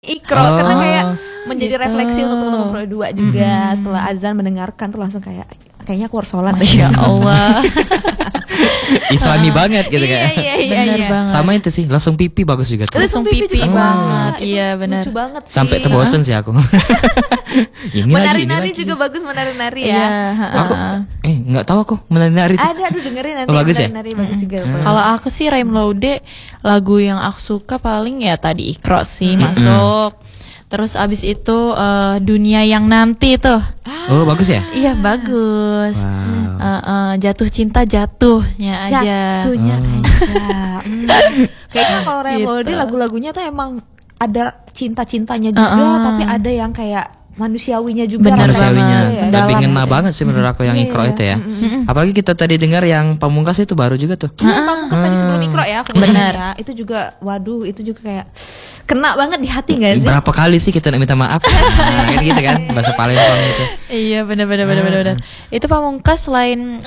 Ikro karena kayak menjadi refleksi untuk teman-teman Pro 2 juga. Setelah azan mendengarkan tuh langsung kayaknya aku harus sholat. Masya Allah. Islami banget gitu kan. Iya. Banget. Sama itu sih, langsung pipi bagus juga tuh. Langsung pipi juga banget. Itu Iya benar. lucu banget sih. Sampai terbosan sih aku. Menari-nari juga bagus, menari-nari ya. Aku nggak tahu aku menari-nari. Ada, aduh dengerin nanti. Bagus ya? Menari bagus juga. Kalau aku sih Raim Laude, lagu yang aku suka paling ya tadi Ikro sih masuk. Terus abis itu Dunia Yang Nanti tuh. Oh bagus ya? Iya bagus. Jatuh Cinta Jatuhnya aja. Jatuhnya aja. Kayaknya kalau Raim Laude Gitu. lagu-lagunya tuh emang ada cinta-cintanya juga, tapi ada yang kayak manusiawinya juga. Bener Manusiawinya banget. lebih Mendalam ngena gitu. banget sih menurut aku yang Iya, Ikro iya. itu ya. Apalagi kita tadi dengar yang Pamungkas itu baru juga tuh. Pamungkas tadi sebelum Ikro ya, aku Bener. ya. Itu juga, waduh, itu juga kayak kena banget di hati nggak sih? Berapa kali sih kita minta maaf? Nah, kan gitu kan bahasa Palembang itu. Iya benar. Itu Pamungkas selain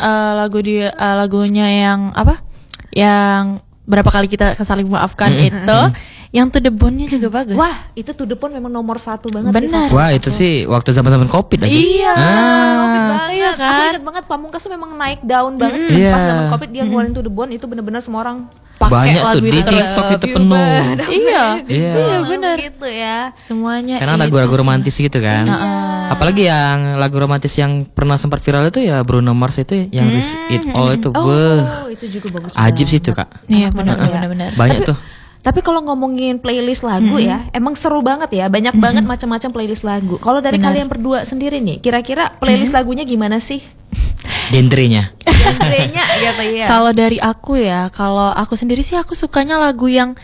lagunya yang apa? Yang berapa kali kita saling memaafkan itu, yang To The Bone-nya juga bagus. Wah, itu To The Bone memang nomor 1 banget sih. Benar. Wah itu sih waktu zaman-zaman Covid lagi. Iya. Covid banget. Iya kan? Aku ingat banget Pamungkas tuh memang naik daun banget. Iya. Pas zaman Covid dia ngeluarin To The Bone, itu benar-benar semua orang Pakai Banyak tuh lagu di itu terus. TikTok itu penuh. Iya. Iya. Iya benar. gitu ya. Semuanya. Karena itu lagu-lagu sih. romantis gitu kan. Apalagi yang lagu romantis yang pernah sempat viral itu ya Bruno Mars itu yang Risk It All itu. Beuh. Oh, itu juga bagus. Ajib sih banget. itu Kak. Iya Benar, ya. benar. Banyak tuh. Tapi kalau ngomongin playlist lagu ya, emang seru banget ya. Banyak banget macam-macam playlist lagu. Kalau dari kalian berdua sendiri nih, kira-kira playlist lagunya gimana sih? Genrenya. Genrenya gitu ya. Kalau dari aku ya, kalau aku sendiri sih aku sukanya lagu yang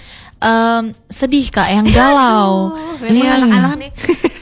sedih Kak, yang galau. Memang anak-anak nih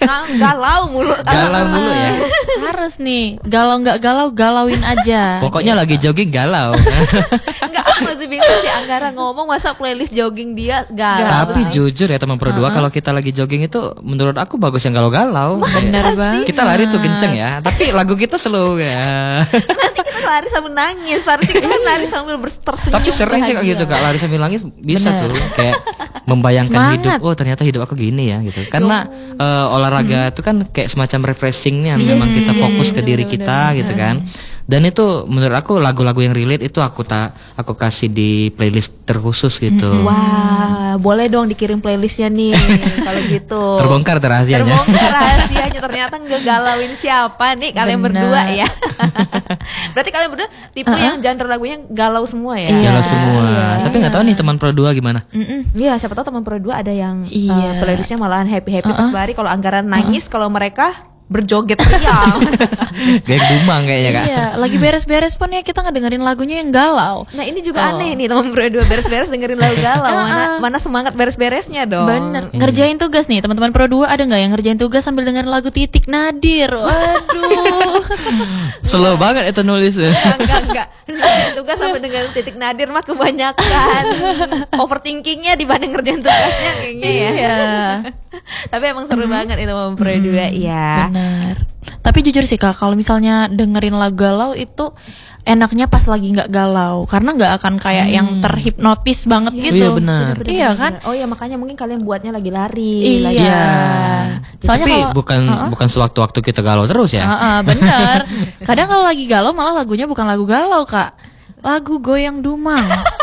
galau mulu. Galau mulu ya. Harus nih, galau nggak galau, galauin aja. Pokoknya lagi jogging galau. Enggak, aku masih bingung sih Anggara ngomong masa playlist jogging dia galau. Tapi jujur ya teman Pro 2 kalau kita lagi jogging itu menurut aku bagus yang galau-galau. Bener banget. Kita lari tuh kenceng ya, tapi lagu kita slow ya. Nanti kita lari sambil nangis. Harusnya kita kan lari sambil tersenyum. Tapi sering sih kayak gitu Kak, lari sambil nangis bisa Bener. tuh kayak membayangkan Semangat. hidup. Oh ternyata hidup aku gini ya gitu. Karena olahraga itu kan kayak semacam refreshingnya. Memang kita fokus ke diri kita gitu kan. Dan itu menurut aku lagu-lagu yang relate itu aku kasih di playlist terkhusus gitu. Wah, boleh dong dikirim playlistnya nih kalau gitu. Terbongkar tuh rahasianya. Terbongkar rahasianya, ternyata ngegalauin siapa nih kalian Benar. berdua ya. Berarti kalian berdua tipe yang genre lagunya galau semua ya. Galau semua. Tapi nggak tahu nih teman Pro 2 gimana? Iya, siapa tahu teman Pro 2 ada yang Iya. playlistnya malahan happy-happy pas lari, kalau Anggaran nangis, kalau mereka berjoget riang. Kayak dumang kayaknya Kak. Iya, lagi beres-beres pun ya kita ngedengerin lagunya yang galau. Nah, ini juga aneh nih teman Pro 2 beres-beres dengerin lagu galau. Mana semangat beres-beresnya dong. Bener, ngerjain tugas nih teman-teman Pro 2 ada nggak yang ngerjain tugas sambil dengerin lagu Titik Nadir? Waduh. Slow banget itu nulis. Enggak. Ngerjain tugas sampai dengerin Titik Nadir mah kebanyakan overthinkingnya dibanding ngerjain tugasnya kayaknya ya. Iya. Tapi emang seru banget itu teman Pro 2 ya. Benar. Tapi jujur sih Kak, kalau misalnya dengerin lagu galau itu enaknya pas lagi nggak galau, karena nggak akan kayak yang terhipnotis banget gitu. Iya benar. Iya kan? Oh iya, makanya mungkin kalian buatnya lagi lari. Iya. Lagi Soalnya Tapi kalau bukan sewaktu-waktu kita galau terus ya. bener. Kadang kalau lagi galau malah lagunya bukan lagu galau Kak, lagu goyang dumang.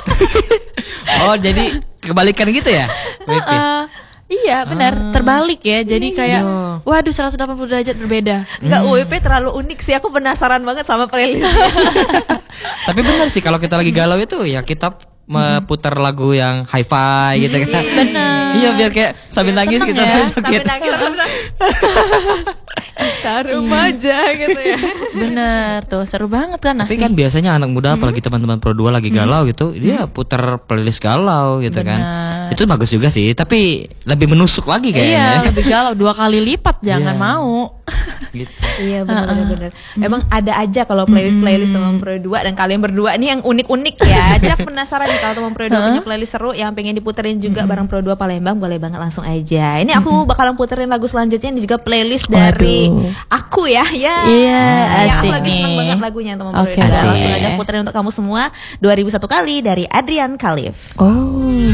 Oh jadi kebalikan gitu ya? Wait, ya? Iya benar, terbalik ya. Jadi kayak waduh 180 derajat berbeda. Enggak, UWP terlalu unik sih. Aku penasaran banget sama playlist. Tapi benar sih kalau kita lagi galau itu ya kita putar lagu yang hi-fi gitu kan. Bener. Iya biar kayak sambil nangis seneng kita ya. sambil Sampai sakit. nangis taruh aja gitu ya. Bener tuh, seru banget kan. Nah, Tapi kan biasanya anak muda apalagi teman-teman Pro 2 lagi galau gitu, dia putar playlist galau gitu kan. Benar. Itu bagus juga sih, tapi lebih menusuk lagi kayaknya. iya, lebih galau 2 kali lipat, jangan Iya. mau. Gitu. Iya benar-benar. Emang ada aja kalau playlist teman Pro 2 dan kalian berdua nih yang unik-unik ya. Jadi aku penasaran nih kalau teman Pro 2 punya playlist seru yang pengen diputerin juga bareng Pro 2 Palembang, boleh banget langsung aja. Ini aku bakalan puterin lagu selanjutnya, ini juga playlist dari aku ya. Iya, Ya, aku asik lagi seneng nih. banget lagunya teman Pro Oke, 2. asik. Langsung aja puterin untuk kamu semua 2001 kali dari Adrian Khalif. Oh.